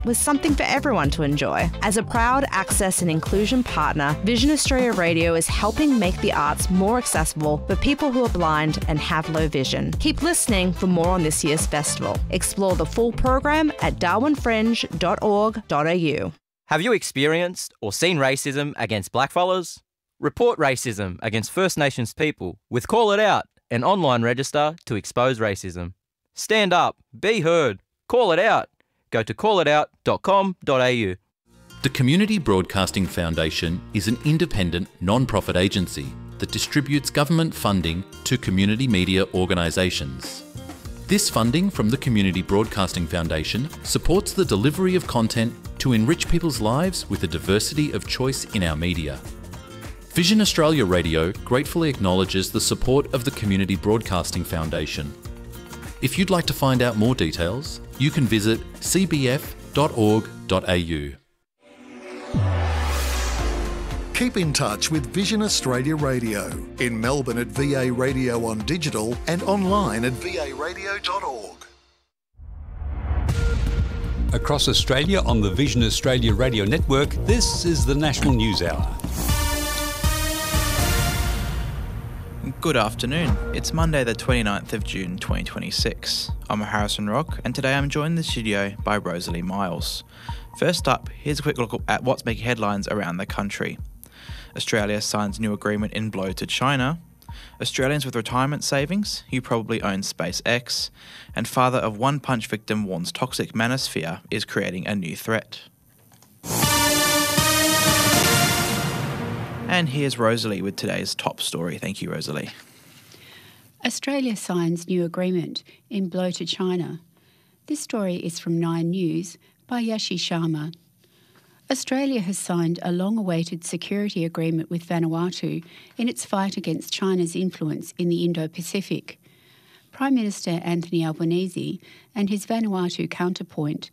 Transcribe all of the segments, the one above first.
with something for everyone to enjoy. As a proud access and inclusion partner, Vision Australia Radio is helping make the arts more accessible for people who are blind and have low vision. Keep listening for more on this year's festival. Explore the full program at darwinfringe.org.au. Have you experienced or seen racism against blackfellas? Report racism against First Nations people with Call It Out, an online register to expose racism. Stand up, be heard, call it out. Go to callitout.com.au. The Community Broadcasting Foundation is an independent, non-profit agency that distributes government funding to community media organisations. This funding from the Community Broadcasting Foundation supports the delivery of content to enrich people's lives with a diversity of choice in our media. Vision Australia Radio gratefully acknowledges the support of the Community Broadcasting Foundation. If you'd like to find out more details, you can visit cbf.org.au. Keep in touch with Vision Australia Radio in Melbourne at VA Radio on digital and online at varadio.org. Across Australia on the Vision Australia Radio Network, this is the National News Hour. Good afternoon. It's Monday the 29th of June 2026. I'm Harrison Rock and today I'm joined in the studio by Rosalie Miles. First up, here's a quick look at what's making headlines around the country. Australia signs new agreement in blow to China. Australians with retirement savings, who probably own SpaceX. And father of one punch victim warns toxic manosphere is creating a new threat. And here's Rosalie with today's top story. Thank you, Rosalie. Australia signs new agreement in blow to China. This story is from Nine News by Yashi Sharma. Australia has signed a long-awaited security agreement with Vanuatu in its fight against China's influence in the Indo-Pacific. Prime Minister Anthony Albanese and his Vanuatu counterpart,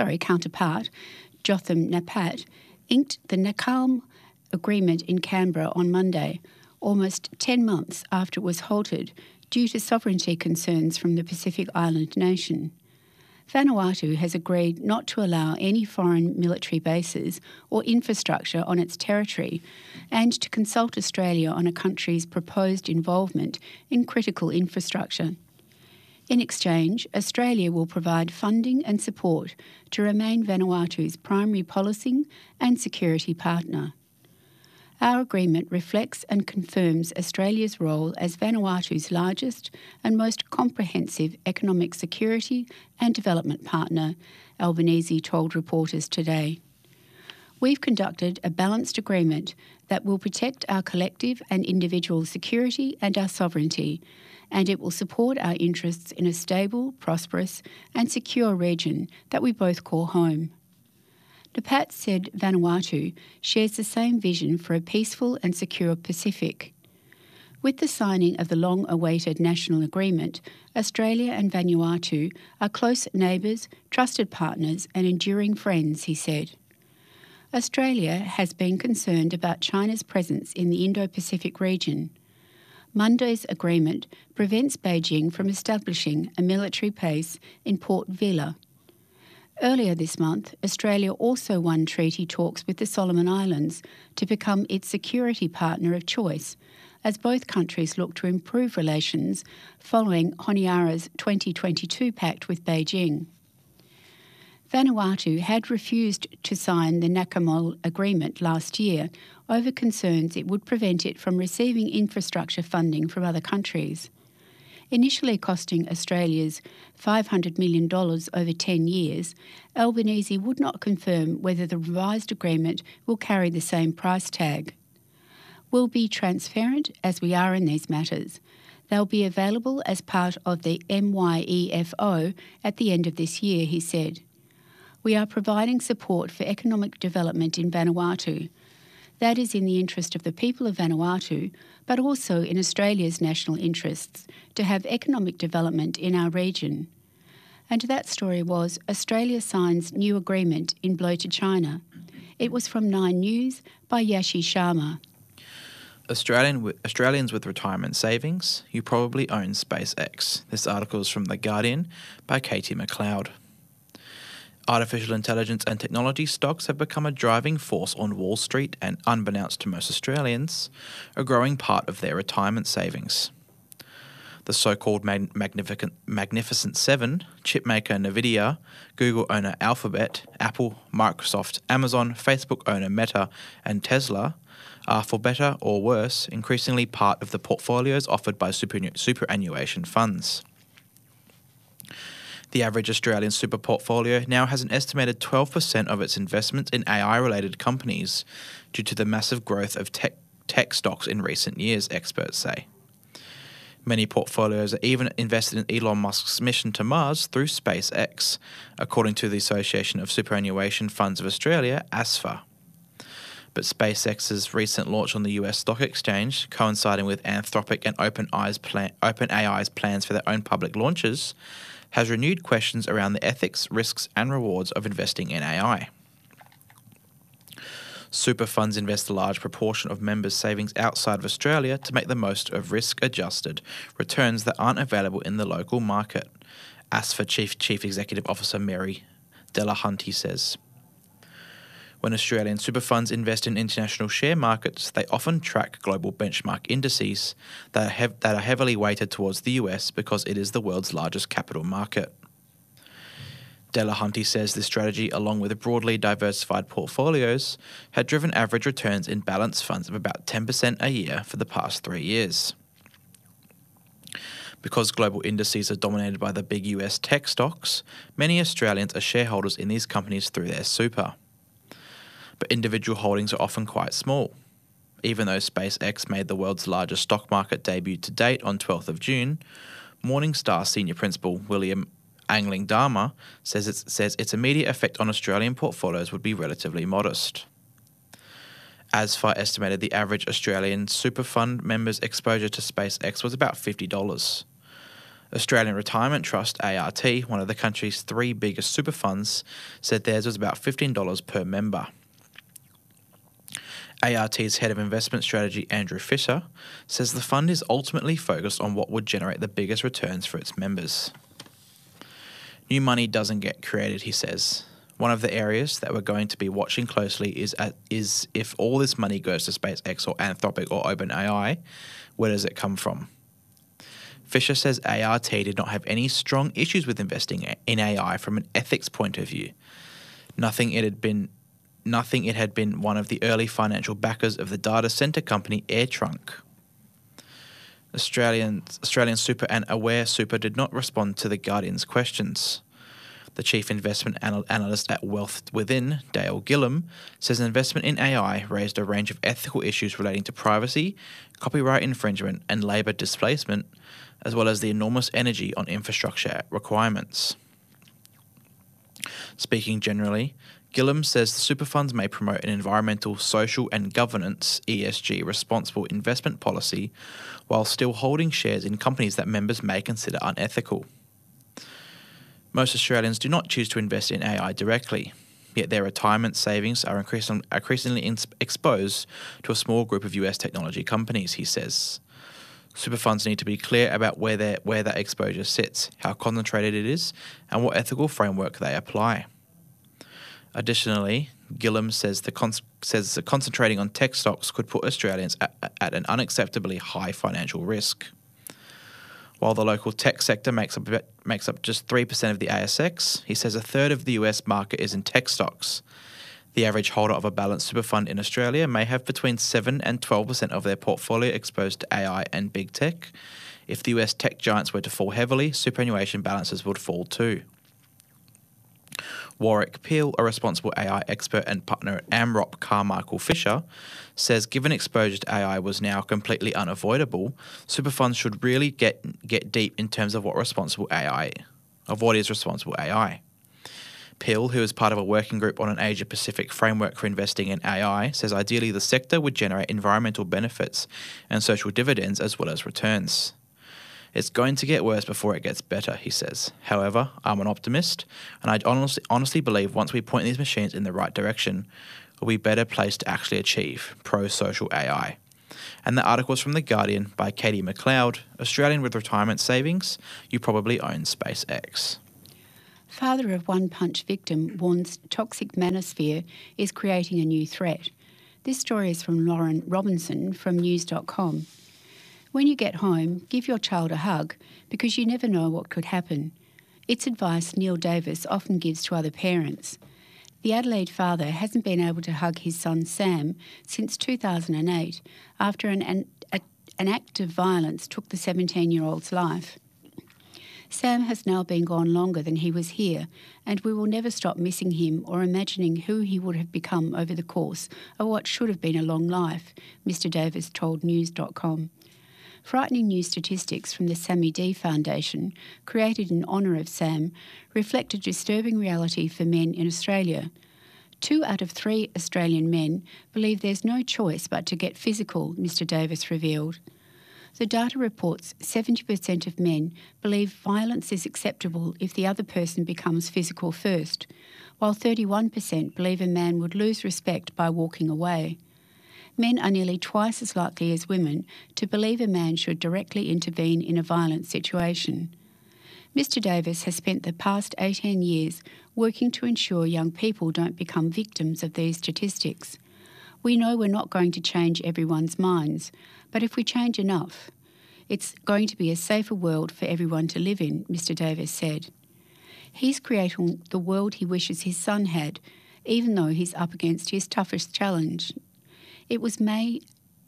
Jotham Napat, inked the Nakalm agreement in Canberra on Monday, almost 10 months after it was halted due to sovereignty concerns from the Pacific Island nation. Vanuatu has agreed not to allow any foreign military bases or infrastructure on its territory and to consult Australia on a country's proposed involvement in critical infrastructure. In exchange, Australia will provide funding and support to remain Vanuatu's primary policy and security partner. Our agreement reflects and confirms Australia's role as Vanuatu's largest and most comprehensive economic security and development partner, Albanese told reporters today. We've conducted a balanced agreement that will protect our collective and individual security and our sovereignty, and it will support our interests in a stable, prosperous and secure region that we both call home. Napat said Vanuatu shares the same vision for a peaceful and secure Pacific. With the signing of the long-awaited national agreement, Australia and Vanuatu are close neighbours, trusted partners and enduring friends, he said. Australia has been concerned about China's presence in the Indo-Pacific region. Monday's agreement prevents Beijing from establishing a military base in Port Vila. Earlier this month, Australia also won treaty talks with the Solomon Islands to become its security partner of choice, as both countries look to improve relations following Honiara's 2022 pact with Beijing. Vanuatu had refused to sign the Nakamol Agreement last year over concerns it would prevent it from receiving infrastructure funding from other countries. Initially costing Australia's $500 million over 10 years, Albanese would not confirm whether the revised agreement will carry the same price tag. We'll be transparent as we are in these matters. They'll be available as part of the MYEFO at the end of this year, he said. We are providing support for economic development in Vanuatu. That is in the interest of the people of Vanuatu, but also in Australia's national interests to have economic development in our region. And that story was Australia signs new agreement in blow to China. It was from Nine News by Yashi Sharma. Australians with retirement savings, you probably own SpaceX. This article is from The Guardian by Katie McLeod. Artificial intelligence and technology stocks have become a driving force on Wall Street and, unbeknownst to most Australians, a growing part of their retirement savings. The so-called Magnificent Seven, chipmaker Nvidia, Google owner Alphabet, Apple, Microsoft, Amazon, Facebook owner Meta, and Tesla are, for better or worse, increasingly part of the portfolios offered by superannuation funds. The average Australian super portfolio now has an estimated 12% of its investments in AI-related companies due to the massive growth of tech stocks in recent years, experts say. Many portfolios are even invested in Elon Musk's mission to Mars through SpaceX, according to the Association of Superannuation Funds of Australia, ASFA. But SpaceX's recent launch on the US stock exchange, coinciding with Anthropic and OpenAI's plans for their own public launches, has renewed questions around the ethics, risks, and rewards of investing in AI. Super funds invest a large proportion of members' savings outside of Australia to make the most of risk-adjusted returns that aren't available in the local market, ASFA Chief Executive Officer Mary Delahunty says. When Australian super funds invest in international share markets, they often track global benchmark indices that are heavily weighted towards the US because it is the world's largest capital market. Delahunty says this strategy, along with broadly diversified portfolios, had driven average returns in balanced funds of about 10% a year for the past 3 years. Because global indices are dominated by the big US tech stocks, many Australians are shareholders in these companies through their super. But individual holdings are often quite small. Even though SpaceX made the world's largest stock market debut to date on 12th of June, Morningstar Senior Principal William Angling Dharma says its immediate effect on Australian portfolios would be relatively modest. ASFA estimated the average Australian super fund member's exposure to SpaceX was about $50. Australian Retirement Trust, ART, one of the country's 3 biggest super funds, said theirs was about $15 per member. ART's head of investment strategy, Andrew Fisher, says the fund is ultimately focused on what would generate the biggest returns for its members. New money doesn't get created, he says. One of the areas that we're going to be watching closely is if all this money goes to SpaceX or Anthropic or OpenAI, where does it come from? Fisher says ART did not have any strong issues with investing in AI from an ethics point of view. Nothing it had been one of the early financial backers of the data centre company AirTrunk. Australian Super and Aware Super did not respond to The Guardian's questions. The chief investment analyst at Wealth Within, Dale Gillham, says investment in AI raised a range of ethical issues relating to privacy, copyright infringement, and labour displacement, as well as the enormous energy on infrastructure requirements. Speaking generally, Gillham says the super funds may promote an environmental, social and governance (ESG) responsible investment policy while still holding shares in companies that members may consider unethical. Most Australians do not choose to invest in AI directly, yet their retirement savings are increasingly exposed to a small group of US technology companies, he says. Super funds need to be clear about where that exposure sits, how concentrated it is, and what ethical framework they apply. Additionally, Gillham says that concentrating on tech stocks could put Australians at an unacceptably high financial risk. While the local tech sector makes up just 3% of the ASX, he says a third of the US market is in tech stocks. The average holder of a balanced super fund in Australia may have between 7 and 12% of their portfolio exposed to AI and big tech. If the US tech giants were to fall heavily, superannuation balances would fall too. Warwick Peel, a responsible AI expert and partner at Amrop Carmichael Fisher, says given exposure to AI was now completely unavoidable, super funds should really get deep in terms of what is responsible AI. Peel, who is part of a working group on an Asia-Pacific framework for investing in AI, says ideally the sector would generate environmental benefits and social dividends as well as returns. It's going to get worse before it gets better, he says. However, I'm an optimist, and I honestly believe once we point these machines in the right direction, we'll be better placed to actually achieve pro-social AI. And the article is from The Guardian by Katie McLeod. Australian with retirement savings, you probably own SpaceX. Father of one punch victim warns toxic manosphere is creating a new threat. This story is from Lauren Robinson from news.com. When you get home, give your child a hug because you never know what could happen. It's advice Neil Davis often gives to other parents. The Adelaide father hasn't been able to hug his son Sam since 2008 after an act of violence took the 17-year-old's life. Sam has now been gone longer than he was here, and we will never stop missing him or imagining who he would have become over the course of what should have been a long life, Mr Davis told news.com. Frightening new statistics from the Sammy D Foundation, created in honour of Sam, reflect a disturbing reality for men in Australia. 2 out of 3 Australian men believe there's no choice but to get physical, Mr Davis revealed. The data reports 70% of men believe violence is acceptable if the other person becomes physical first, while 31% believe a man would lose respect by walking away. Men are nearly twice as likely as women to believe a man should directly intervene in a violent situation. Mr Davis has spent the past 18 years working to ensure young people don't become victims of these statistics. We know we're not going to change everyone's minds, but if we change enough, it's going to be a safer world for everyone to live in, Mr Davis said. He's creating the world he wishes his son had, even though he's up against his toughest challenge. It was May,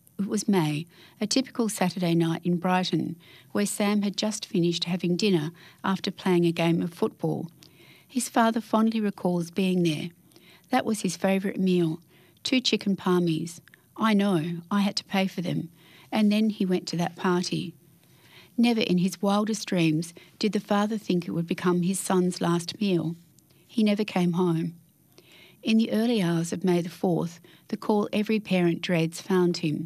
a typical Saturday night in Brighton, where Sam had just finished having dinner after playing a game of football. His father fondly recalls being there. That was his favourite meal, 2 chicken palmies. I know, I had to pay for them. And then he went to that party. Never in his wildest dreams did the father think it would become his son's last meal. He never came home. In the early hours of May the 4th, the call every parent dreads found him.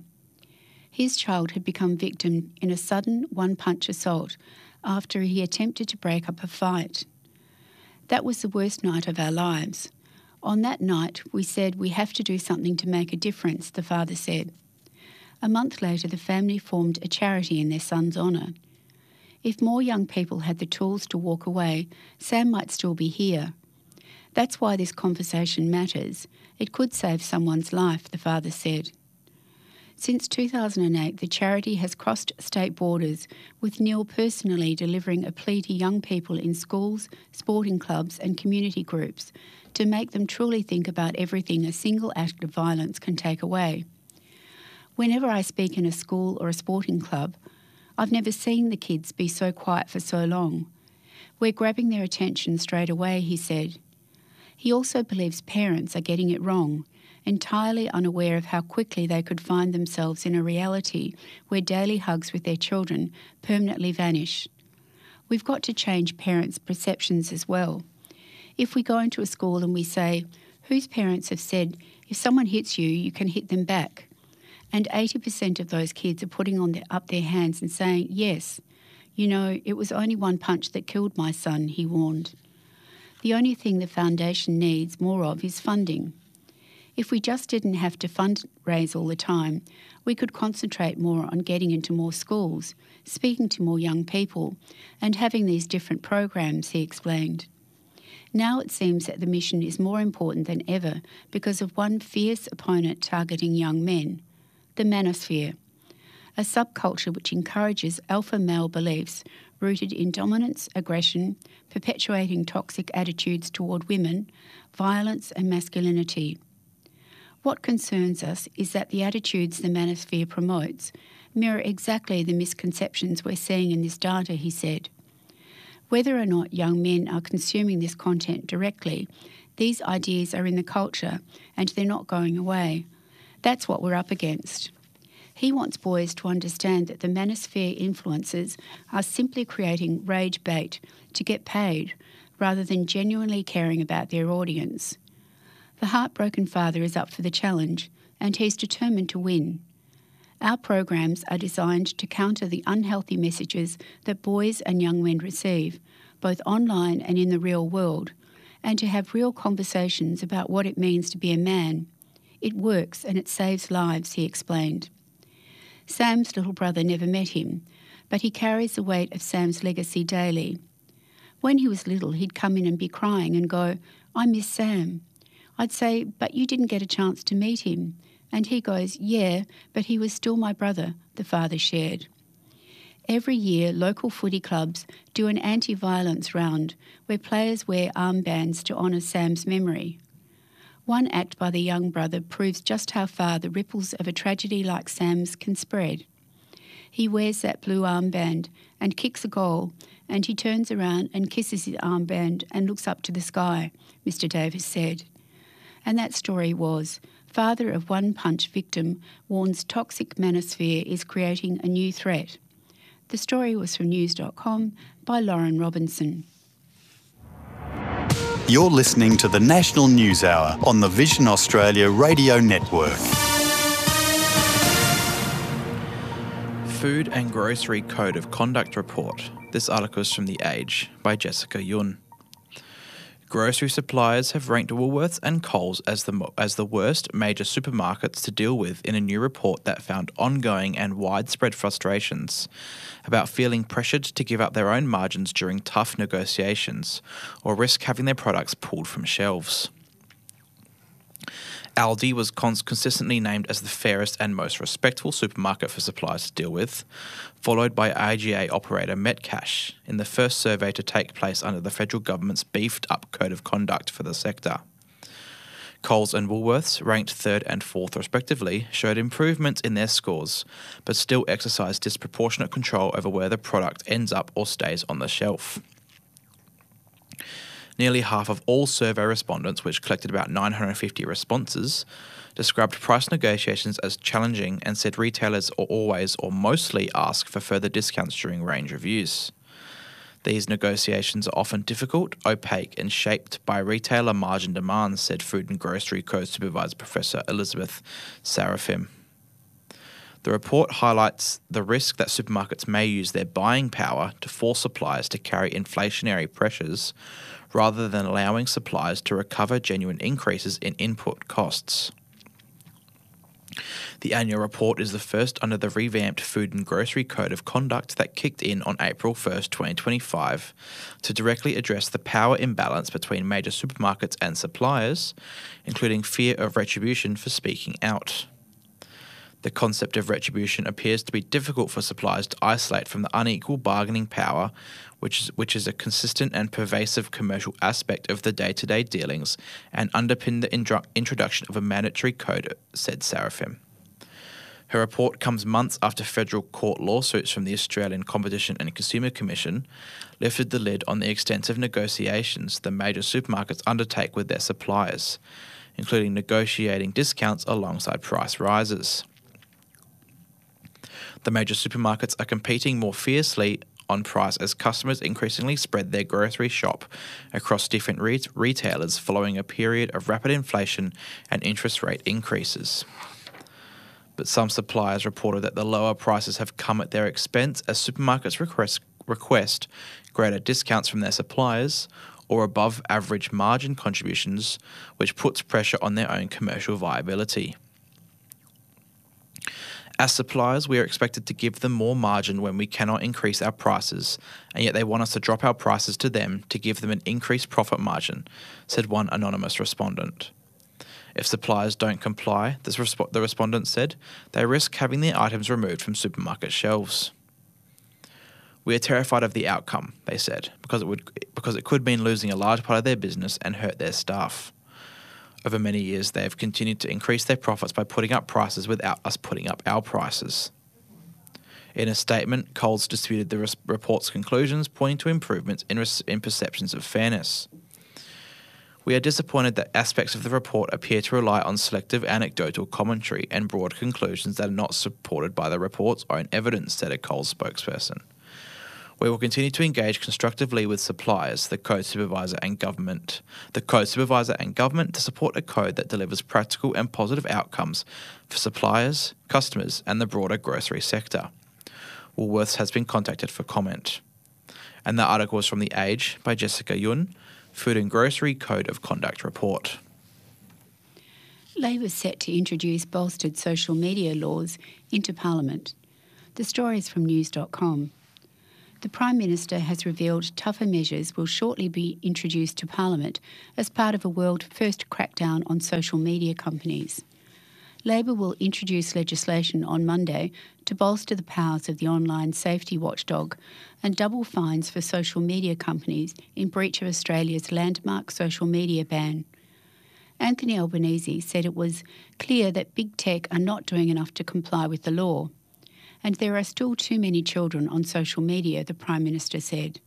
His child had become victim in a sudden one-punch assault after he attempted to break up a fight. That was the worst night of our lives. On that night, we said we have to do something to make a difference, the father said. A month later, the family formed a charity in their son's honour. If more young people had the tools to walk away, Sam might still be here. That's why this conversation matters. It could save someone's life, the father said. Since 2008, the charity has crossed state borders, with Neil personally delivering a plea to young people in schools, sporting clubs and community groups to make them truly think about everything a single act of violence can take away. Whenever I speak in a school or a sporting club, I've never seen the kids be so quiet for so long. We're grabbing their attention straight away, he said. He also believes parents are getting it wrong, entirely unaware of how quickly they could find themselves in a reality where daily hugs with their children permanently vanish. We've got to change parents' perceptions as well. If we go into a school and we say, whose parents have said, if someone hits you, you can hit them back? And 80% of those kids are putting up their hands and saying, yes, you know, it was only one punch that killed my son, he warned. The only thing the foundation needs more of is funding. If we just didn't have to fundraise all the time, we could concentrate more on getting into more schools, speaking to more young people, and having these different programs, he explained. Now it seems that the mission is more important than ever because of one fierce opponent targeting young men, the manosphere, a subculture which encourages alpha male beliefs rooted in dominance, aggression, perpetuating toxic attitudes toward women, violence and masculinity. What concerns us is that the attitudes the manosphere promotes mirror exactly the misconceptions we're seeing in this data, he said. Whether or not young men are consuming this content directly, these ideas are in the culture and they're not going away. That's what we're up against. He wants boys to understand that the manosphere influences are simply creating rage bait to get paid rather than genuinely caring about their audience. The heartbroken father is up for the challenge and he's determined to win. Our programs are designed to counter the unhealthy messages that boys and young men receive, both online and in the real world, and to have real conversations about what it means to be a man. It works and it saves lives, he explained. Sam's little brother never met him, but he carries the weight of Sam's legacy daily. When he was little, he'd come in and be crying and go, "I miss Sam." I'd say, "But you didn't get a chance to meet him." And he goes, "Yeah, but he was still my brother," the father shared. Every year, local footy clubs do an anti-violence round where players wear armbands to honour Sam's memory. One act by the young brother proves just how far the ripples of a tragedy like Sam's can spread. He wears that blue armband and kicks a goal, and he turns around and kisses his armband and looks up to the sky, Mr. Davis said. And that story was, father of one punch victim warns toxic manosphere is creating a new threat. The story was from news.com by Lauren Robinson. You're listening to the National News Hour on the Vision Australia Radio Network. Food and Grocery Code of Conduct report. This article is from The Age by Jessica Yun. Grocery suppliers have ranked Woolworths and Coles as the worst major supermarkets to deal with in a new report that found ongoing and widespread frustrations about feeling pressured to give up their own margins during tough negotiations or risk having their products pulled from shelves. Aldi was consistently named as the fairest and most respectful supermarket for suppliers to deal with, followed by IGA operator Metcash in the first survey to take place under the federal government's beefed-up code of conduct for the sector. Coles and Woolworths, ranked 3rd and 4th respectively, showed improvements in their scores, but still exercised disproportionate control over where the product ends up or stays on the shelf. Nearly half of all survey respondents, which collected about 950 responses, described price negotiations as challenging and said retailers always or mostly ask for further discounts during range reviews. These negotiations are often difficult, opaque and shaped by retailer margin demands, said Food and Grocery Code Supervisor Professor Elizabeth Sarafim. The report highlights the risk that supermarkets may use their buying power to force suppliers to carry inflationary pressures rather than allowing suppliers to recover genuine increases in input costs. The annual report is the first under the revamped Food and Grocery Code of Conduct that kicked in on April 1st, 2025, to directly address the power imbalance between major supermarkets and suppliers, including fear of retribution for speaking out. The concept of retribution appears to be difficult for suppliers to isolate from the unequal bargaining power, which is a consistent and pervasive commercial aspect of the day-to-day dealings and underpin the introduction of a mandatory code, said Sarafim. Her report comes months after federal court lawsuits from the Australian Competition and Consumer Commission lifted the lid on the extensive negotiations the major supermarkets undertake with their suppliers, including negotiating discounts alongside price rises. The major supermarkets are competing more fiercely on price as customers increasingly spread their grocery shop across different retailers following a period of rapid inflation and interest rate increases. But some suppliers reported that the lower prices have come at their expense as supermarkets request greater discounts from their suppliers or above average margin contributions, which puts pressure on their own commercial viability. As suppliers, we are expected to give them more margin when we cannot increase our prices, and yet they want us to drop our prices to them to give them an increased profit margin, said one anonymous respondent. If suppliers don't comply, the respondent said, they risk having their items removed from supermarket shelves. We are terrified of the outcome, they said, because it could mean losing a large part of their business and hurt their staff. Over many years, they have continued to increase their profits by putting up prices without us putting up our prices. In a statement, Coles disputed the report's conclusions, pointing to improvements in perceptions of fairness. We are disappointed that aspects of the report appear to rely on selective anecdotal commentary and broad conclusions that are not supported by the report's own evidence, said a Coles spokesperson. We will continue to engage constructively with suppliers, the Code Supervisor and government to support a code that delivers practical and positive outcomes for suppliers, customers and the broader grocery sector. Woolworths has been contacted for comment. And that article was from The Age by Jessica Yun, Food and Grocery Code of Conduct report. Labor's set to introduce bolstered social media laws into Parliament. The story is from news.com. The Prime Minister has revealed tougher measures will shortly be introduced to Parliament as part of a world-first crackdown on social media companies. Labor will introduce legislation on Monday to bolster the powers of the online safety watchdog and double fines for social media companies in breach of Australia's landmark social media ban. Anthony Albanese said it was clear that big tech are not doing enough to comply with the law. And there are still too many children on social media, the Prime Minister said.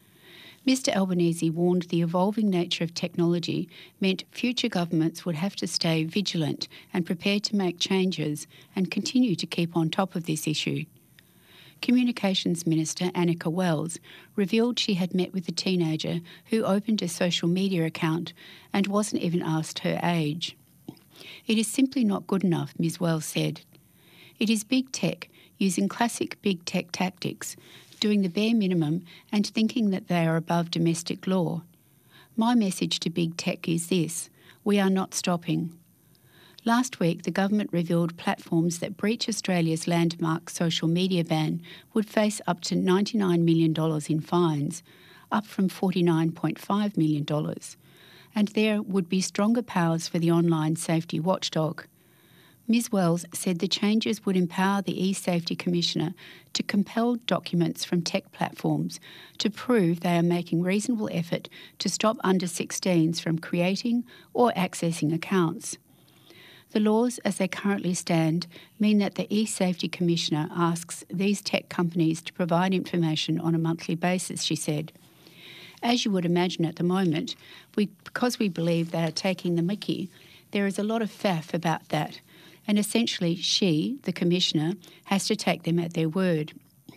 Mr Albanese warned the evolving nature of technology meant future governments would have to stay vigilant and prepared to make changes and continue to keep on top of this issue. Communications Minister Annika Wells revealed she had met with a teenager who opened a social media account and wasn't even asked her age. It is simply not good enough, Ms Wells said. It is big tech using classic big tech tactics, doing the bare minimum and thinking that they are above domestic law. My message to big tech is this: we are not stopping. Last week, the government revealed platforms that breach Australia's landmark social media ban would face up to $99 million in fines, up from $49.5 million. And there would be stronger powers for the online safety watchdog. Ms Wells said the changes would empower the eSafety Commissioner to compel documents from tech platforms to prove they are making reasonable effort to stop under-16s from creating or accessing accounts. The laws as they currently stand mean that the eSafety Commissioner asks these tech companies to provide information on a monthly basis, she said. As you would imagine at the moment, because we believe they are taking the mickey, there is a lot of faff about that. And essentially she, the Commissioner, has to take them at their word.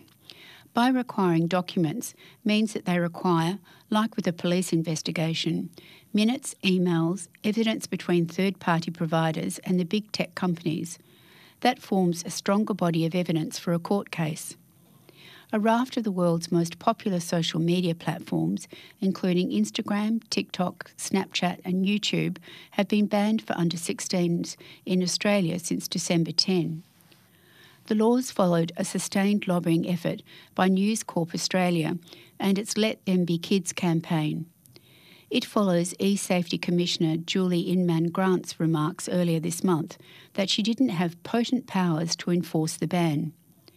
By requiring documents means that they require, like with a police investigation, minutes, emails, evidence between third-party providers and the big tech companies. That forms a stronger body of evidence for a court case. A raft of the world's most popular social media platforms, including Instagram, TikTok, Snapchat and YouTube, have been banned for under-16s in Australia since December 10. The laws followed a sustained lobbying effort by News Corp Australia and its Let Them Be Kids campaign. It follows eSafety Commissioner Julie Inman-Grant's remarks earlier this month that she didn't have potent powers to enforce the ban.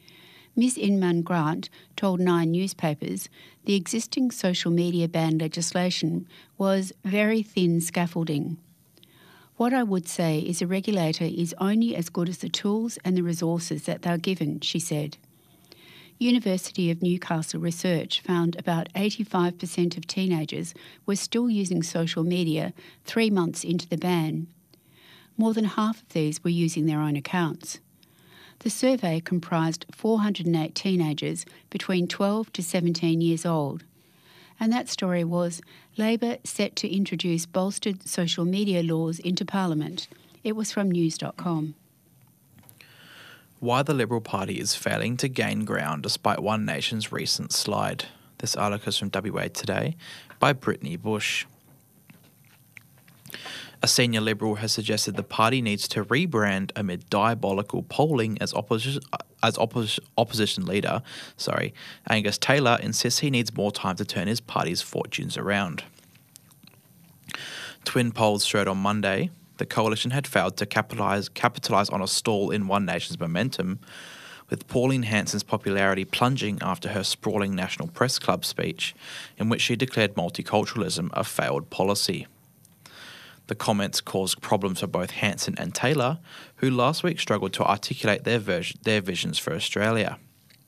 Ms Inman-Grant told Nine newspapers the existing social media ban legislation was very thin scaffolding. What I would say is a regulator is only as good as the tools and the resources that they're given, she said. University of Newcastle research found about 85% of teenagers were still using social media 3 months into the ban. More than half of these were using their own accounts. The survey comprised 408 teenagers between 12 to 17 years old. And that story was Labor set to introduce bolstered social media laws into Parliament. It was from news.com. Why the Liberal Party is failing to gain ground despite One Nation's recent slide. This article is from WA Today by Brittany Bush. A senior Liberal has suggested the party needs to rebrand amid diabolical polling as opposition leader, Angus Taylor insists he needs more time to turn his party's fortunes around. Twin polls showed on Monday the coalition had failed to capitalise on a stall in One Nation's momentum, with Pauline Hanson's popularity plunging after her sprawling National Press Club speech, in which she declared multiculturalism a failed policy. The comments caused problems for both Hanson and Taylor, who last week struggled to articulate their visions for Australia.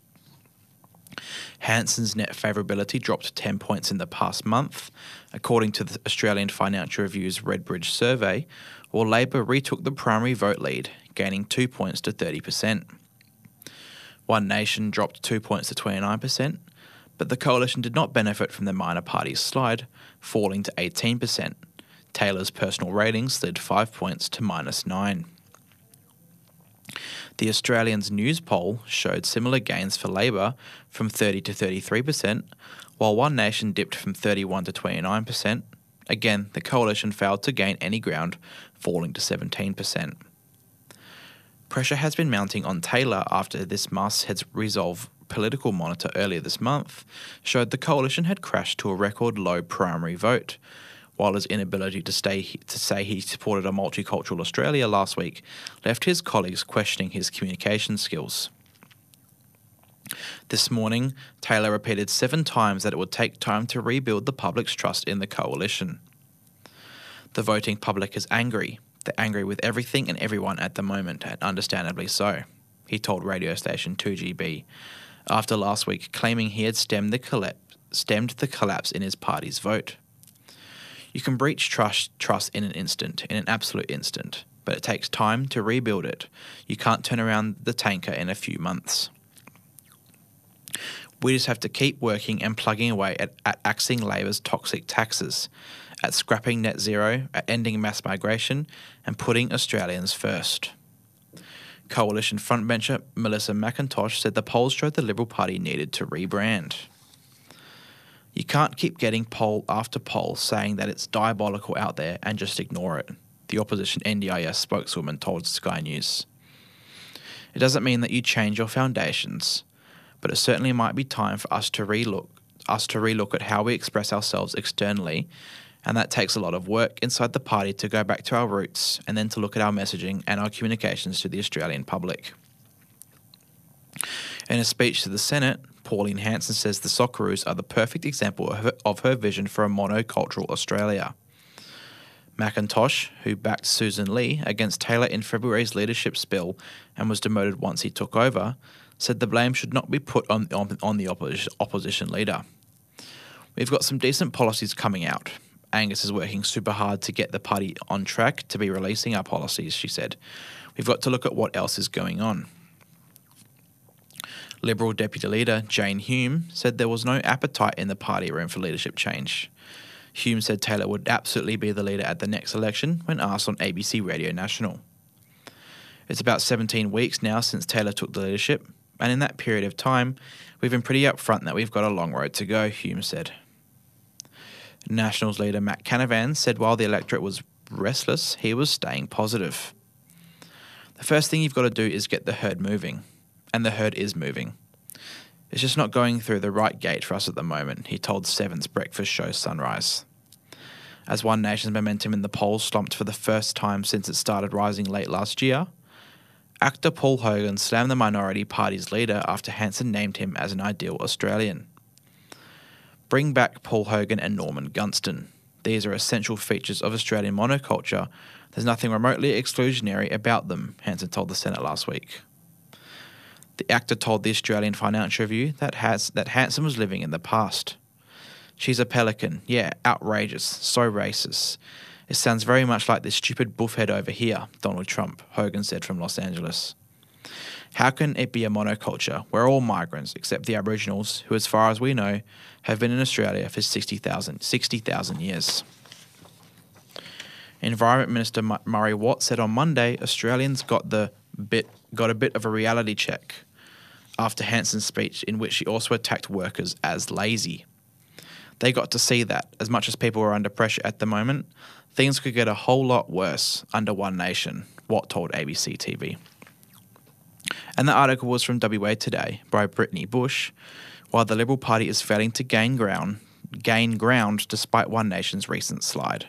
Hanson's net favourability dropped 10 points in the past month, according to the Australian Financial Review's Redbridge survey, while Labor retook the primary vote lead, gaining 2 points to 30%. One Nation dropped 2 points to 29%, but the coalition did not benefit from the minor party's slide, falling to 18%. Taylor's personal rating slid 5 points to -9. The Australian's News poll showed similar gains for Labor from 30 to 33%, while One Nation dipped from 31 to 29%. Again, the coalition failed to gain any ground, falling to 17%. Pressure has been mounting on Taylor after this masthead's resolve Political Monitor earlier this month showed the coalition had crashed to a record low primary vote, while his inability to say he supported a multicultural Australia last week left his colleagues questioning his communication skills. This morning, Taylor repeated 7 times that it would take time to rebuild the public's trust in the coalition. The voting public is angry. They're angry with everything and everyone at the moment, and understandably so, he told radio station 2GB, after last week claiming he had stemmed the collapse in his party's vote. You can breach trust in an absolute instant, but it takes time to rebuild it. You can't turn around the tanker in a few months. We just have to keep working and plugging away at axing Labor's toxic taxes, at scrapping net zero, at ending mass migration, and putting Australians first. Coalition frontbencher Melissa McIntosh said the polls showed the Liberal Party needed to rebrand. You can't keep getting poll after poll saying that it's diabolical out there and just ignore it, the opposition NDIS spokeswoman told Sky News. It doesn't mean that you change your foundations, but it certainly might be time for us to relook at how we express ourselves externally, and that takes a lot of work inside the party to go back to our roots and then to look at our messaging and our communications to the Australian public. In a speech to the Senate, Pauline Hanson says the Socceroos are the perfect example of her vision for a monocultural Australia. McIntosh, who backed Susan Lee against Taylor in February's leadership spill and was demoted once he took over, said the blame should not be put on the opposition leader. We've got some decent policies coming out. Angus is working super hard to get the party on track to be releasing our policies, she said. We've got to look at what else is going on. Liberal Deputy Leader Jane Hume said there was no appetite in the party room for leadership change. Hume said Taylor would absolutely be the leader at the next election when asked on ABC Radio National. It's about 17 weeks now since Taylor took the leadership, and in that period of time, we've been pretty upfront that we've got a long road to go, Hume said. Nationals leader Matt Canavan said while the electorate was restless, he was staying positive. The first thing you've got to do is get the herd moving. And the herd is moving. It's just not going through the right gate for us at the moment, he told Seven's breakfast show Sunrise. As One Nation's momentum in the polls slumped for the first time since it started rising late last year, actor Paul Hogan slammed the minority party's leader after Hanson named him as an ideal Australian. Bring back Paul Hogan and Norman Gunston. These are essential features of Australian monoculture. There's nothing remotely exclusionary about them, Hanson told the Senate last week. The actor told the Australian Financial Review that Hanson was living in the past. She's a pelican, yeah, outrageous, so racist. It sounds very much like this stupid buffhead over here, Donald Trump, Hogan said from Los Angeles. How can it be a monoculture? We're all migrants, except the Aboriginals, who, as far as we know, have been in Australia for 60,000 years. Environment Minister Murray Watt said on Monday Australians got a bit of a reality check after Hanson's speech, in which she also attacked workers as lazy. They got to see that, as much as people are under pressure at the moment, things could get a whole lot worse under One Nation, Watt told ABC TV. And the article was from WA Today by Brittany Bush, while the Liberal Party is failing to gain ground despite One Nation's recent slide.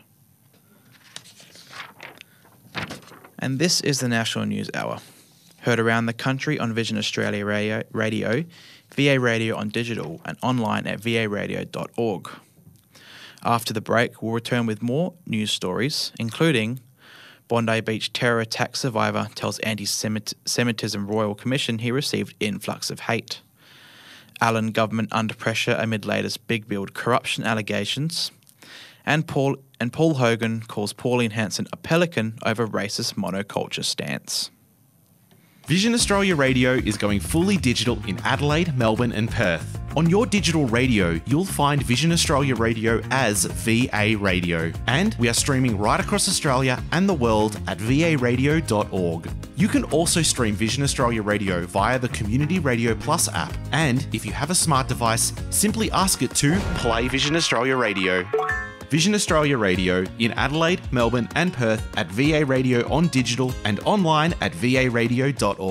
And this is the National News Hour. Heard around the country on Vision Australia Radio, VA Radio on digital, and online at varadio.org. After the break, we'll return with more news stories, including Bondi Beach terror attack survivor tells anti-Semitism Royal Commission he received influx of hate. Allen government under pressure amid latest big build corruption allegations. And Paul Hogan calls Pauline Hanson a pelican over racist monoculture stance. Vision Australia Radio is going fully digital in Adelaide, Melbourne and Perth. On your digital radio, you'll find Vision Australia Radio as VA Radio. And we are streaming right across Australia and the world at varadio.org. You can also stream Vision Australia Radio via the Community Radio Plus app. And if you have a smart device, simply ask it to play Vision Australia Radio. Vision Australia Radio in Adelaide, Melbourne and Perth at VA Radio on digital and online at varadio.org.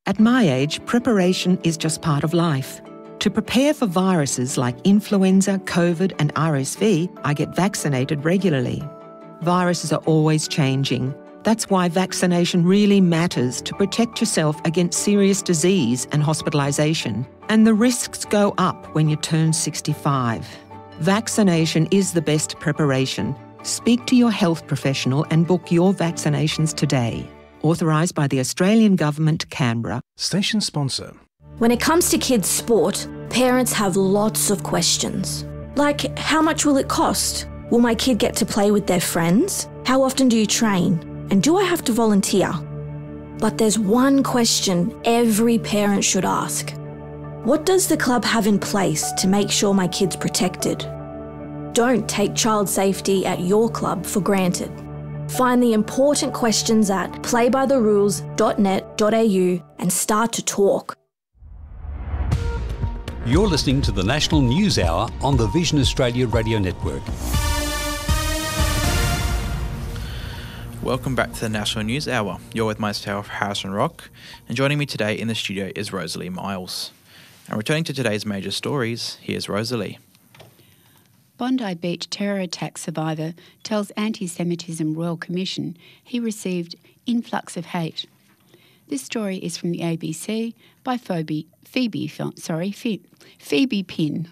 At my age, preparation is just part of life. To prepare for viruses like influenza, COVID and RSV, I get vaccinated regularly. Viruses are always changing. That's why vaccination really matters to protect yourself against serious disease and hospitalisation. And the risks go up when you turn 65. Vaccination is the best preparation. Speak to your health professional and book your vaccinations today. Authorised by the Australian Government, Canberra. Station sponsor. When it comes to kids' sport, parents have lots of questions. Like, how much will it cost? Will my kid get to play with their friends? How often do you train? And do I have to volunteer? But there's one question every parent should ask. What does the club have in place to make sure my kid's protected? Don't take child safety at your club for granted. Find the important questions at playbytherules.net.au and start to talk. You're listening to the National News Hour on the Vision Australia Radio Network. Welcome back to the National News Hour. You're with myself, Harrison Rock, and joining me today in the studio is Rosalie Miles. And returning to today's major stories, here's Rosalie. Bondi Beach terror attack survivor tells Anti-Semitism Royal Commission he received influx of hate. This story is from the ABC by Phoebe Pinn.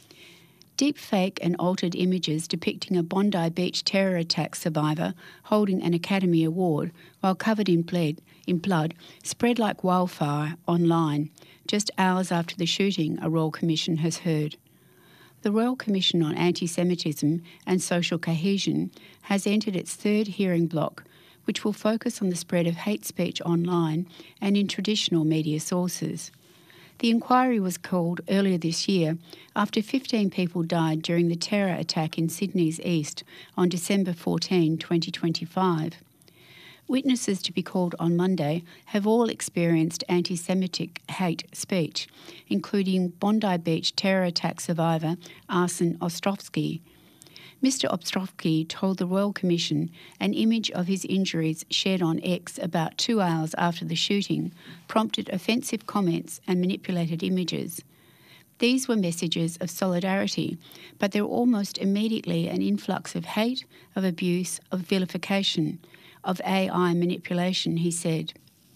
Deepfake and altered images depicting a Bondi Beach terror attack survivor holding an Academy Award while covered in blood spread like wildfire online just hours after the shooting, a Royal Commission has heard. The Royal Commission on Anti-Semitism and Social Cohesion has entered its third hearing block, which will focus on the spread of hate speech online and in traditional media sources. The inquiry was called earlier this year after 15 people died during the terror attack in Sydney's east on December 14, 2025. Witnesses to be called on Monday have all experienced anti-Semitic hate speech, including Bondi Beach terror attack survivor Arsen Ostrovsky. Mr. Ostrovsky told the Royal Commission an image of his injuries shared on X about 2 hours after the shooting prompted offensive comments and manipulated images. These were messages of solidarity, but there were almost immediately an influx of hate, of abuse, of vilification, of AI manipulation, he said.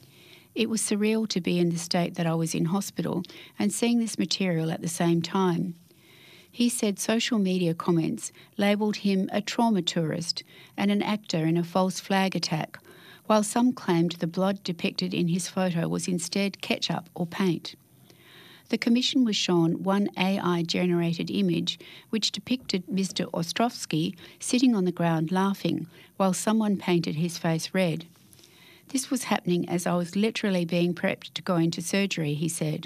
It was surreal to be in the state that I was in hospital and seeing this material at the same time. He said social media comments labelled him a trauma tourist and an actor in a false flag attack, while some claimed the blood depicted in his photo was instead ketchup or paint. The Commission was shown one AI-generated image which depicted Mr. Ostrovsky sitting on the ground laughing while someone painted his face red. This was happening as I was literally being prepped to go into surgery, he said.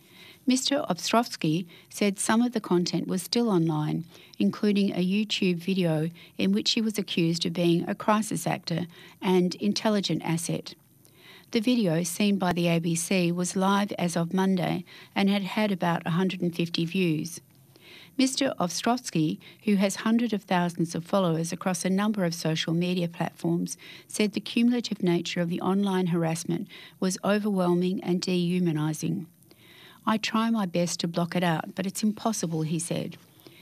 Mr. Ostrovsky said some of the content was still online, including a YouTube video in which he was accused of being a crisis actor and intelligent asset. The video, seen by the ABC, was live as of Monday and had had about 150 views. Mr. Ostrovsky, who has hundreds of thousands of followers across a number of social media platforms, said the cumulative nature of the online harassment was overwhelming and dehumanising. I try my best to block it out, but it's impossible, he said.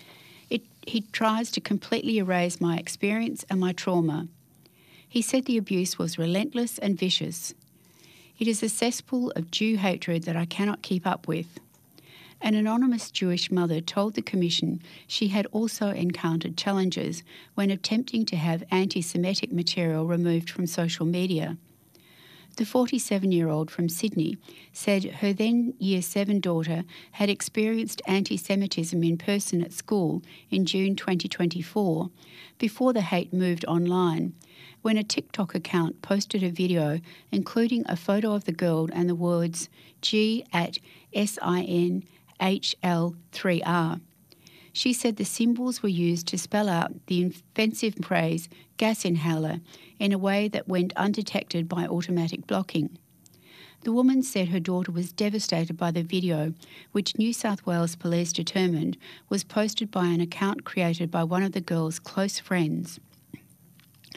He tries to completely erase my experience and my trauma. He said the abuse was relentless and vicious. It is a cesspool of Jew hatred that I cannot keep up with. An anonymous Jewish mother told the Commission she had also encountered challenges when attempting to have anti-Semitic material removed from social media. The 47-year-old from Sydney said her then Year 7 daughter had experienced anti-Semitism in person at school in June 2024, before the hate moved online, when a TikTok account posted a video including a photo of the girl and the words G@SINHL3R. She said the symbols were used to spell out the offensive phrase gas inhaler in a way that went undetected by automatic blocking. The woman said her daughter was devastated by the video, which New South Wales Police determined was posted by an account created by one of the girl's close friends.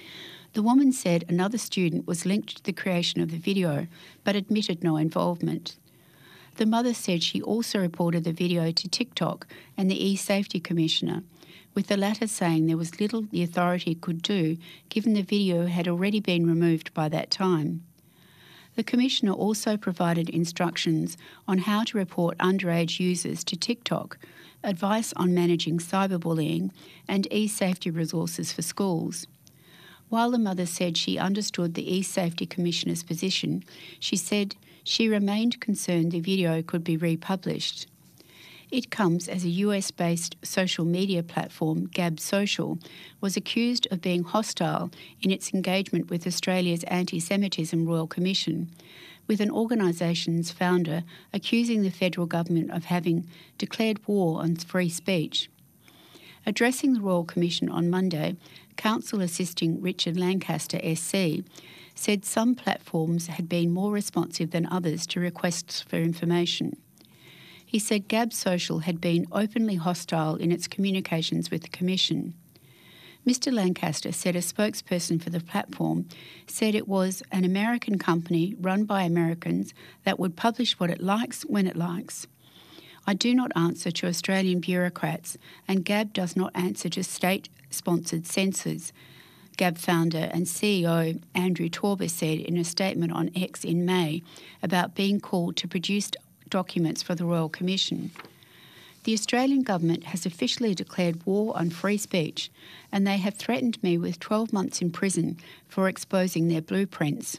The woman said another student was linked to the creation of the video, but admitted no involvement. The mother said she also reported the video to TikTok and the e-Safety Commissioner, with the latter saying there was little the authority could do given the video had already been removed by that time. The Commissioner also provided instructions on how to report underage users to TikTok, advice on managing cyberbullying, and e-safety resources for schools. While the mother said she understood the e-Safety Commissioner's position, she said she remained concerned the video could be republished. It comes as a US-based social media platform, Gab Social, was accused of being hostile in its engagement with Australia's Anti-Semitism Royal Commission, with an organisation's founder accusing the federal government of having declared war on free speech. Addressing the Royal Commission on Monday, Counsel Assisting Richard Lancaster SC said some platforms had been more responsive than others to requests for information. He said Gab Social had been openly hostile in its communications with the Commission. Mr Lancaster said a spokesperson for the platform said it was an American company run by Americans that would publish what it likes when it likes. I do not answer to Australian bureaucrats, and Gab does not answer to state-sponsored censors, Gab founder and CEO Andrew Torber said in a statement on X in May about being called to produce documents for the Royal Commission. The Australian government has officially declared war on free speech, and they have threatened me with 12 months in prison for exposing their blueprints.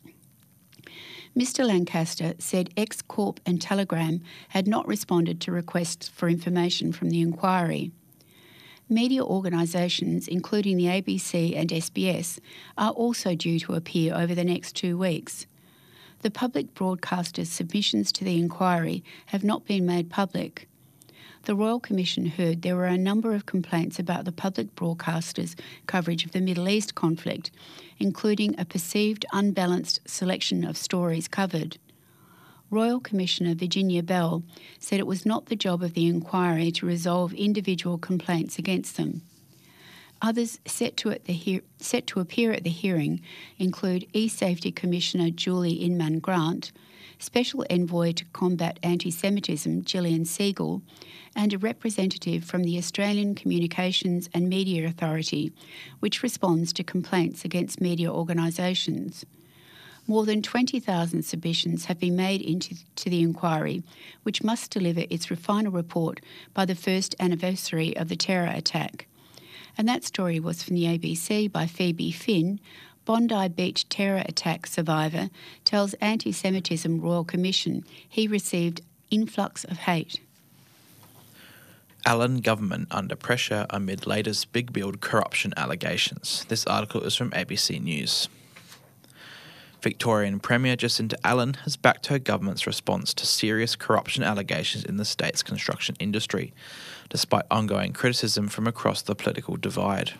Mr Lancaster said X Corp and Telegram had not responded to requests for information from the inquiry. Media organisations, including the ABC and SBS, are also due to appear over the next 2 weeks. The public broadcasters' submissions to the inquiry have not been made public. The Royal Commission heard there were a number of complaints about the public broadcasters' coverage of the Middle East conflict, including a perceived unbalanced selection of stories covered. Royal Commissioner Virginia Bell said it was not the job of the inquiry to resolve individual complaints against them. Others set to appear at the hearing include e-Safety Commissioner Julie Inman-Grant, Special Envoy to Combat Anti-Semitism Gillian Siegel, and a representative from the Australian Communications and Media Authority, which responds to complaints against media organisations. More than 20,000 submissions have been made into the inquiry, which must deliver its final report by the first anniversary of the terror attack. And that story was from the ABC by Phoebe Finn. Bondi Beach terror attack survivor tells Anti-Semitism Royal Commission he received influx of hate. Allen government under pressure amid latest big build corruption allegations. This article is from ABC News. Victorian Premier Jacinta Allen has backed her government's response to serious corruption allegations in the state's construction industry, despite ongoing criticism from across the political divide.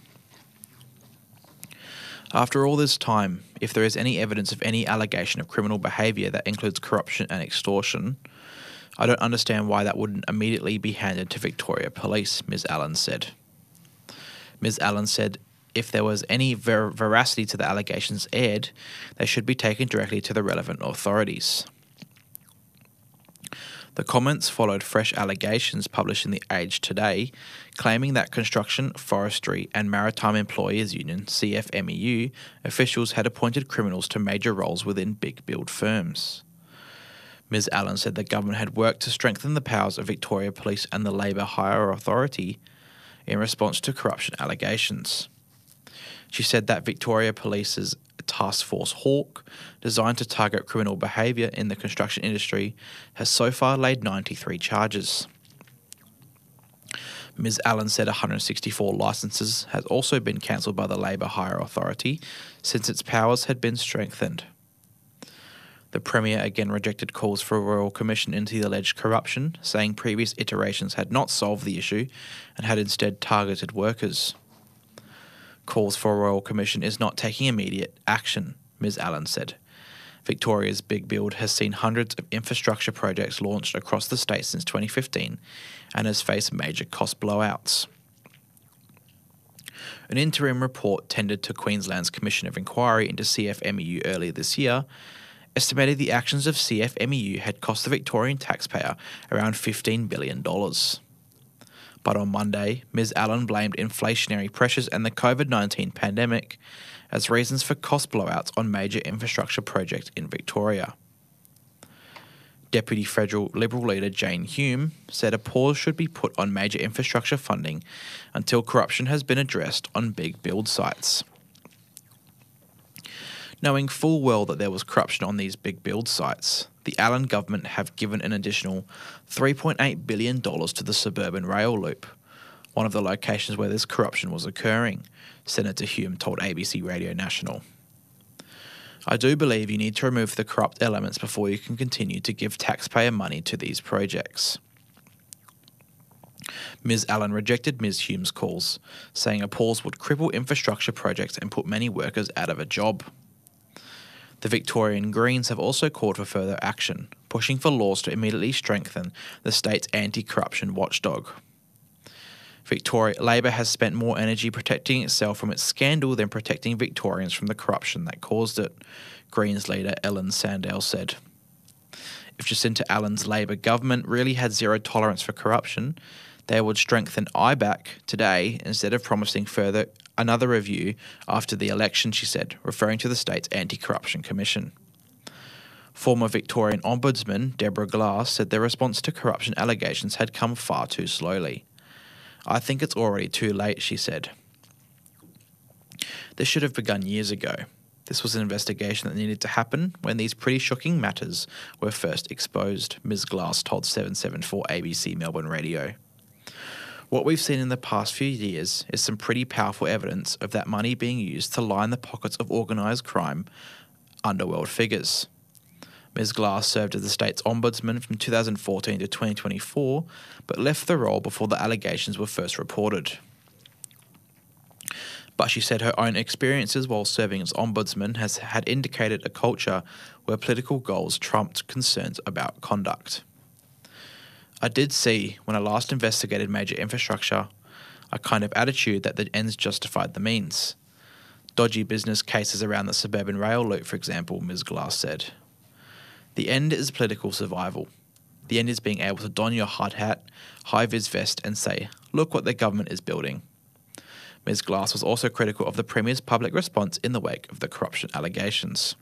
After all this time, if there is any evidence of any allegation of criminal behaviour that includes corruption and extortion, I don't understand why that wouldn't immediately be handed to Victoria Police, Ms Allen said. Ms Allen said if there was any veracity to the allegations aired, they should be taken directly to the relevant authorities. The comments followed fresh allegations published in The Age today, claiming that Construction, Forestry and Maritime Employers Union, CFMEU, officials had appointed criminals to major roles within big build firms. Ms Allen said the government had worked to strengthen the powers of Victoria Police and the Labour Hire Authority in response to corruption allegations. She said that Victoria Police's Task Force Hawk, designed to target criminal behaviour in the construction industry, has so far laid 93 charges. Ms Allen said 164 licences has also been cancelled by the Labour Hire Authority since its powers had been strengthened. The Premier again rejected calls for a Royal Commission into the alleged corruption, saying previous iterations had not solved the issue and had instead targeted workers. Calls for a Royal Commission is not taking immediate action, Ms Allen said. Victoria's big build has seen hundreds of infrastructure projects launched across the state since 2015 and has faced major cost blowouts. An interim report tendered to Queensland's Commission of Inquiry into CFMEU earlier this year estimated the actions of CFMEU had cost the Victorian taxpayer around $15 billion. But on Monday, Ms Allen blamed inflationary pressures and the COVID-19 pandemic as reasons for cost blowouts on major infrastructure projects in Victoria. Deputy Federal Liberal leader Jane Hume said a pause should be put on major infrastructure funding until corruption has been addressed on big build sites. Knowing full well that there was corruption on these big build sites, the Allen government have given an additional $3.8 billion to the suburban rail loop, one of the locations where this corruption was occurring, Senator Hume told ABC Radio National. I do believe you need to remove the corrupt elements before you can continue to give taxpayer money to these projects. Ms Allen rejected Ms Hume's calls, saying a pause would cripple infrastructure projects and put many workers out of a job. The Victorian Greens have also called for further action, pushing for laws to immediately strengthen the state's anti-corruption watchdog. Labor has spent more energy protecting itself from its scandal than protecting Victorians from the corruption that caused it, Greens leader Ellen Sandell said. If Jacinta Allen's Labor government really had zero tolerance for corruption, they would strengthen IBAC today instead of promising another review after the election, she said, referring to the state's Anti-Corruption Commission. Former Victorian Ombudsman Deborah Glass said their response to corruption allegations had come far too slowly. I think it's already too late, she said. This should have begun years ago. This was an investigation that needed to happen when these pretty shocking matters were first exposed, Ms Glass told 774 ABC Melbourne Radio. What we've seen in the past few years is some pretty powerful evidence of that money being used to line the pockets of organised crime underworld figures. Ms Glass served as the state's ombudsman from 2014 to 2024, but left the role before the allegations were first reported. But she said her own experiences while serving as ombudsman had indicated a culture where political goals trumped concerns about conduct. I did see, when I last investigated major infrastructure, a kind of attitude that the ends justified the means. Dodgy business cases around the suburban rail loop, for example, Ms Glass said. The end is political survival. The end is being able to don your hard hat, high-vis vest and say, look what the government is building. Ms Glass was also critical of the Premier's public response in the wake of the corruption allegations.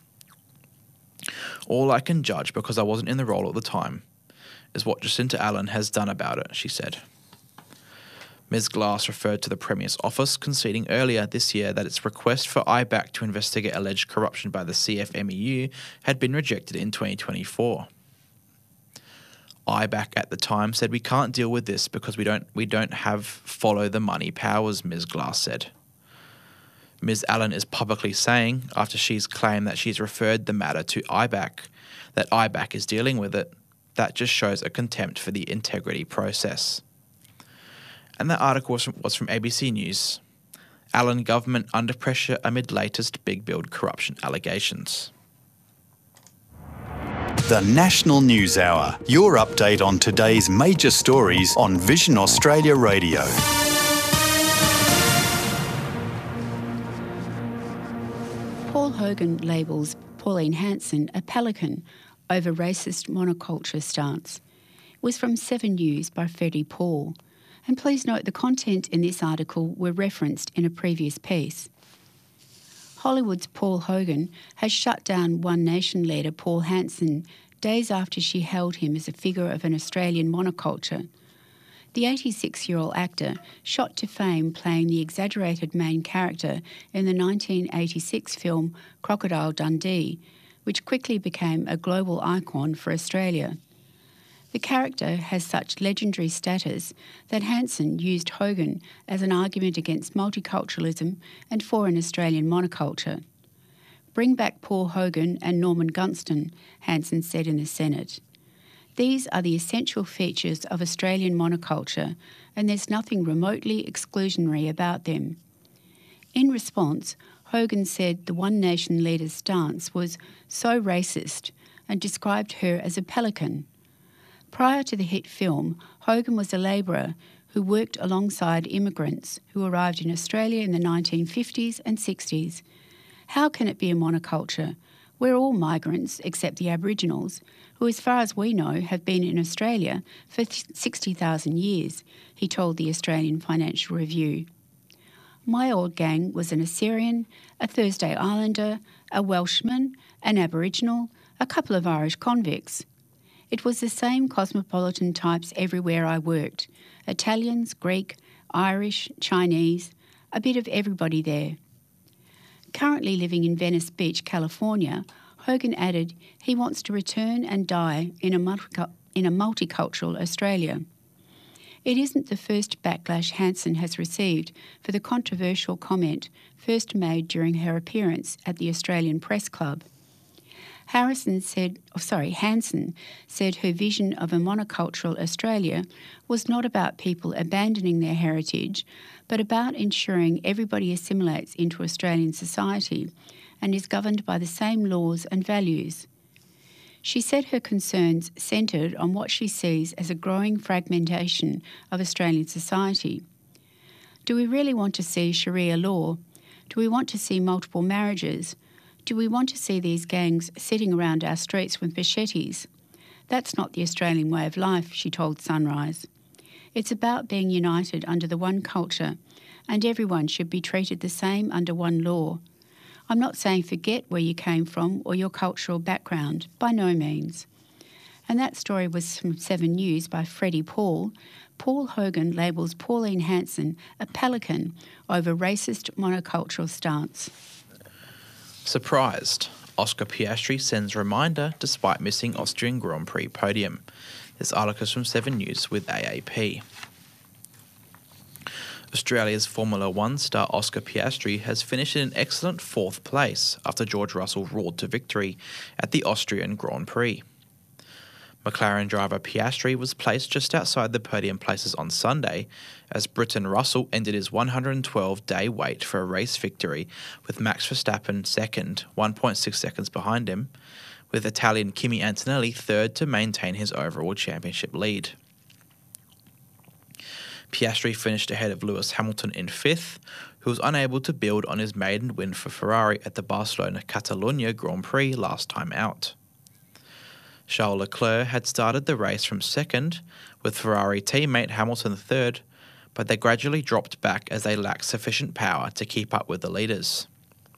All I can judge, because I wasn't in the role at the time, is what Jacinta Allen has done about it, she said. Ms Glass referred to the Premier's office conceding earlier this year that its request for IBAC to investigate alleged corruption by the CFMEU had been rejected in 2024. IBAC at the time said we can't deal with this because we don't have follow the money powers, Ms Glass said. Ms Allen is publicly saying, after she's claimed that she's referred the matter to IBAC, that IBAC is dealing with it. That just shows a contempt for the integrity process. And that article was from ABC News. Allen government under pressure amid latest big build corruption allegations. The National News Hour, your update on today's major stories on Vision Australia Radio. Paul Hogan labels Pauline Hanson a pelican over racist monoculture stance. It was from 7 News by Freddie Paul. And please note the content in this article were referenced in a previous piece. Hollywood's Paul Hogan has shut down One Nation leader Paul Hanson days after she hailed him as a figure of an Australian monoculture. The 86-year-old actor shot to fame playing the exaggerated main character in the 1986 film Crocodile Dundee, which quickly became a global icon for Australia. The character has such legendary status that Hanson used Hogan as an argument against multiculturalism and for an Australian monoculture. Bring back Paul Hogan and Norman Gunston, Hanson said in the Senate. These are the essential features of Australian monoculture, and there's nothing remotely exclusionary about them. In response, Hogan said the One Nation leader's stance was so racist and described her as a pelican. Prior to the hit film, Hogan was a labourer who who worked alongside immigrants who arrived in Australia in the 1950s and 60s. How can it be a monoculture? We're all migrants except the Aboriginals, who as far as we know have been in Australia for 60,000 years, he told the Australian Financial Review. My old gang was an Assyrian, a Thursday Islander, a Welshman, an Aboriginal, a couple of Irish convicts. It was the same cosmopolitan types everywhere I worked. Italians, Greek, Irish, Chinese, a bit of everybody there. Currently living in Venice Beach, California, Hogan added he wants to return and die in a multicultural Australia. It isn't the first backlash Hansen has received for the controversial comment first made during her appearance at the Australian Press Club. Hansen said her vision of a monocultural Australia was not about people abandoning their heritage, but about ensuring everybody assimilates into Australian society and is governed by the same laws and values. She said her concerns centred on what she sees as a growing fragmentation of Australian society. Do we really want to see Sharia law? Do we want to see multiple marriages? Do we want to see these gangs sitting around our streets with machetes? That's not the Australian way of life, she told Sunrise. It's about being united under the one culture, and everyone should be treated the same under one law. I'm not saying forget where you came from or your cultural background, by no means. And that story was from 7 News by Freddie Paul. Paul Hogan labels Pauline Hanson a pelican over racist monocultural stance. Surprised, Oscar Piastri sends reminder despite missing Austrian Grand Prix podium. This article is from 7 News with AAP. Australia's Formula One star Oscar Piastri has finished in an excellent 4th place after George Russell roared to victory at the Austrian Grand Prix. McLaren driver Piastri was placed just outside the podium places on Sunday as Briton Russell ended his 112-day wait for a race victory with Max Verstappen second, 1.6 seconds behind him, with Italian Kimi Antonelli third to maintain his overall championship lead. Piastri finished ahead of Lewis Hamilton in 5th, who was unable to build on his maiden win for Ferrari at the Barcelona-Catalunya Grand Prix last time out. Charles Leclerc had started the race from 2nd, with Ferrari teammate Hamilton 3rd, but they gradually dropped back as they lacked sufficient power to keep up with the leaders.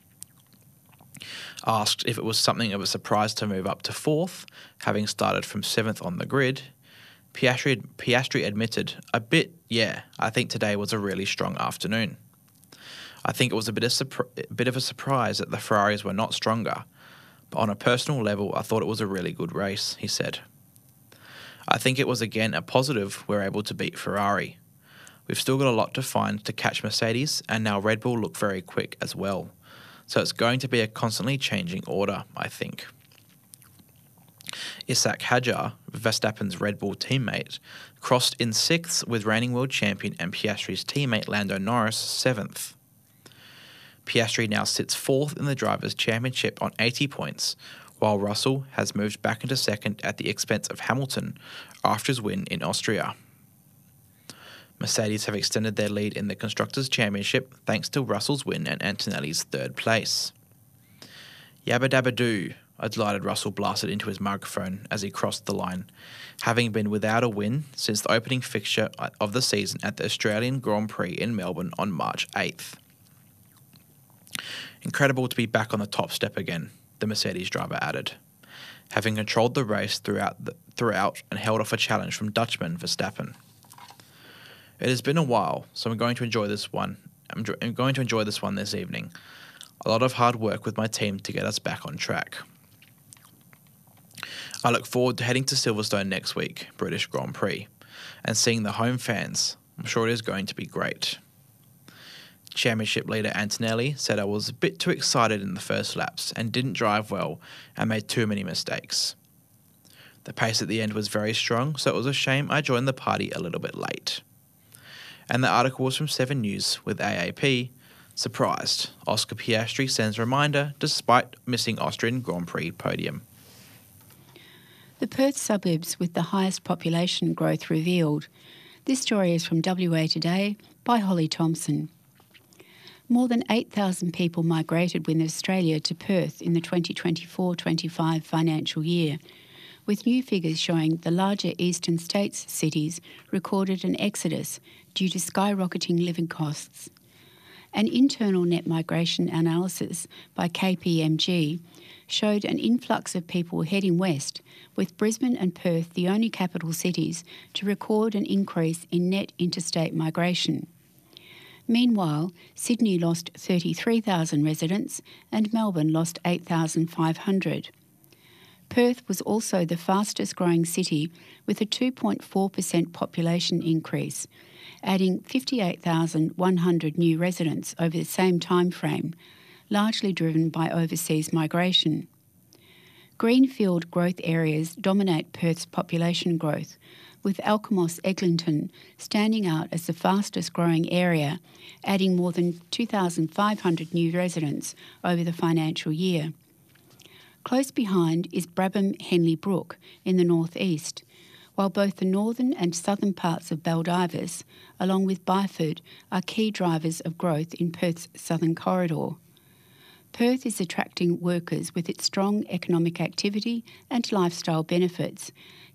Asked if it was something of a surprise to move up to 4th, having started from 7th on the grid, Piastri admitted, "A bit, yeah, I think today was a really strong afternoon. I think it was a bit of a surprise that the Ferraris were not stronger, but on a personal level I thought it was a really good race," he said. "I think it was again a positive we're able to beat Ferrari. We've still got a lot to find to catch Mercedes, and now Red Bull look very quick as well. So it's going to be a constantly changing order, I think." Isaac Hadjar, Verstappen's Red Bull teammate, crossed in 6th with reigning world champion and Piastri's teammate Lando Norris 7th. Piastri now sits 4th in the Drivers' Championship on 80 points, while Russell has moved back into 2nd at the expense of Hamilton after his win in Austria. Mercedes have extended their lead in the Constructors' Championship thanks to Russell's win and Antonelli's 3rd place. "Yabba dabba doo," a delighted Russell blasted into his microphone as he crossed the line, having been without a win since the opening fixture of the season at the Australian Grand Prix in Melbourne on March 8th. "Incredible to be back on the top step again," the Mercedes driver added, having controlled the race throughout and held off a challenge from Dutchman Verstappen. "It has been a while, so I'm going to enjoy this one. I'm going to enjoy this one this evening. A lot of hard work with my team to get us back on track. I look forward to heading to Silverstone next week, British Grand Prix, and seeing the home fans. I'm sure it is going to be great." Championship leader Antonelli said, "I was a bit too excited in the first laps and didn't drive well and made too many mistakes. The pace at the end was very strong, so it was a shame I joined the party a little bit late." And the article was from 7 News with AAP. Surprised, Oscar Piastri sends reminder despite missing Austrian Grand Prix podium. The Perth suburbs with the highest population growth revealed. This story is from WA Today by Holly Thompson. More than 8,000 people migrated within Australia to Perth in the 2024-25 financial year, with new figures showing the larger eastern states cities recorded an exodus due to skyrocketing living costs. An internal net migration analysis by KPMG showed an influx of people heading west, with Brisbane and Perth the only capital cities to record an increase in net interstate migration. Meanwhile, Sydney lost 33,000 residents and Melbourne lost 8,500. Perth was also the fastest growing city with a 2.4% population increase, adding 58,100 new residents over the same time frame, largely driven by overseas migration. Greenfield growth areas dominate Perth's population growth, with Alkimos Eglinton standing out as the fastest growing area, adding more than 2,500 new residents over the financial year. Close behind is Brabham Henley Brook in the northeast, while both the northern and southern parts of Baldivis, along with Byford, are key drivers of growth in Perth's southern corridor. Perth is attracting workers with its strong economic activity and lifestyle benefits,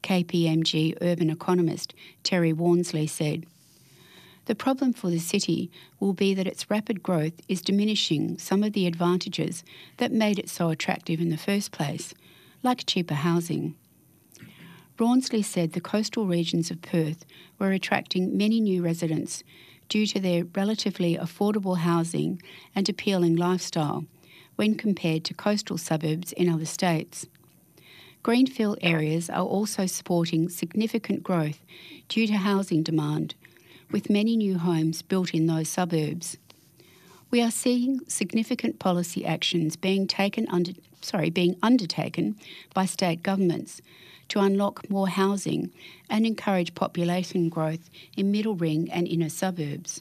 KPMG urban economist Terry Warnsley said. The problem for the city will be that its rapid growth is diminishing some of the advantages that made it so attractive in the first place, like cheaper housing. Rawnsley said the coastal regions of Perth were attracting many new residents due to their relatively affordable housing and appealing lifestyle when compared to coastal suburbs in other states. Greenfield areas are also supporting significant growth due to housing demand, with many new homes built in those suburbs. We are seeing significant policy actions being undertaken by state governments to unlock more housing and encourage population growth in middle ring and inner suburbs.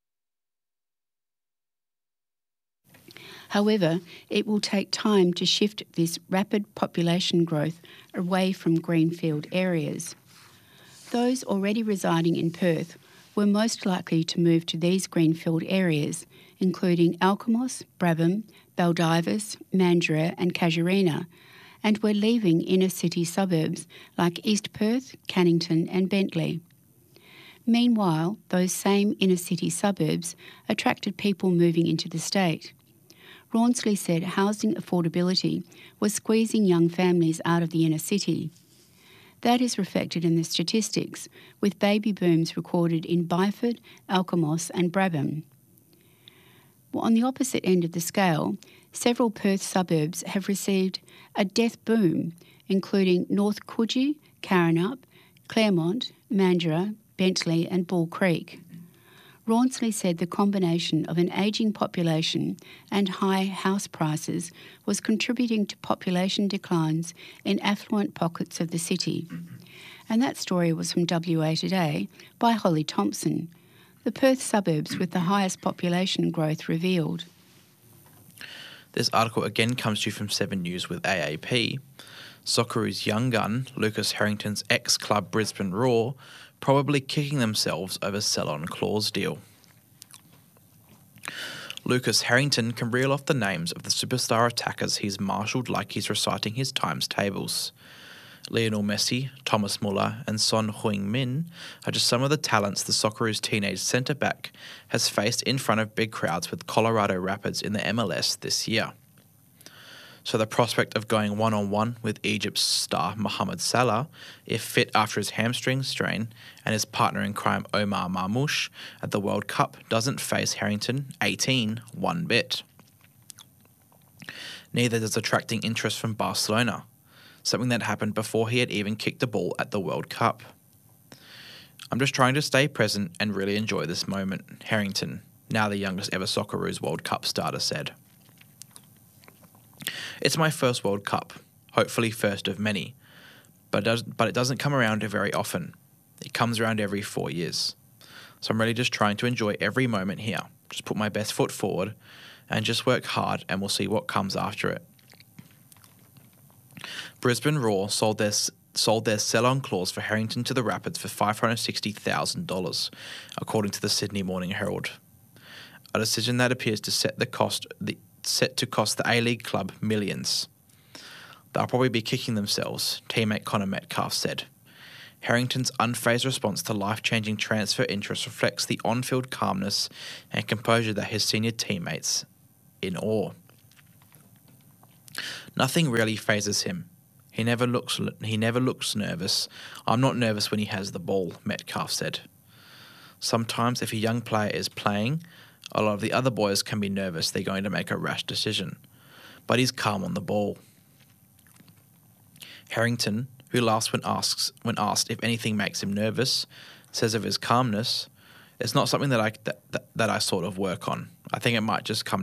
However, it will take time to shift this rapid population growth away from greenfield areas. Those already residing in Perth were most likely to move to these greenfield areas, including Alkimos, Brabham, Baldivis, Mandurah and Casuarina, and were leaving inner city suburbs like East Perth, Cannington and Bentley. Meanwhile, those same inner city suburbs attracted people moving into the state. Rawnsley said housing affordability was squeezing young families out of the inner city. That is reflected in the statistics, with baby booms recorded in Byford, Alkimos and Brabham. On the opposite end of the scale, several Perth suburbs have received a death boom, including North Coogee, Karrinyup, Claremont, Mandurah, Bentley and Bull Creek. Rawnsley said the combination of an ageing population and high house prices was contributing to population declines in affluent pockets of the city. And that story was from WA Today by Holly Thompson. The Perth suburbs with the highest population growth revealed. This article again comes to you from 7 News with AAP. Socceroos young gun, Lucas Harrington's ex-club Brisbane Roar, probably kicking themselves over sell-on clause deal. Lucas Harrington can reel off the names of the superstar attackers he's marshalled like he's reciting his times tables. Lionel Messi, Thomas Muller and Son Heung-min are just some of the talents the Socceroos teenage centre-back has faced in front of big crowds with Colorado Rapids in the MLS this year. So the prospect of going one-on-one with Egypt's star Mohamed Salah, if fit after his hamstring strain, and his partner in crime Omar Marmoush at the World Cup doesn't faze Harrington, 18, one bit. Neither does attracting interest from Barcelona, something that happened before he had even kicked the ball at the World Cup. I'm just trying to stay present and really enjoy this moment, Harrington, now the youngest ever Socceroos World Cup starter, said. It's my first World Cup, hopefully first of many, but it doesn't come around very often. It comes around every 4 years. So I'm really just trying to enjoy every moment here, just put my best foot forward and just work hard and we'll see what comes after it. Brisbane Roar sold their sold their sell-on clause for Harrington to the Rapids for $560,000, according to the Sydney Morning Herald. A decision that appears to set to cost the A-League club millions. They'll probably be kicking themselves, teammate Connor Metcalf said. Harrington's unfazed response to life-changing transfer interest reflects the on-field calmness and composure that his senior teammates in awe. Nothing really phases him. He never looks nervous. I'm not nervous when he has the ball, Metcalf said. Sometimes if a young player is playing, a lot of the other boys can be nervous they're going to make a rash decision. But he's calm on the ball. Harrington, who laughs when asked if anything makes him nervous, says of his calmness, "It's not something that I sort of work on. I think it might just come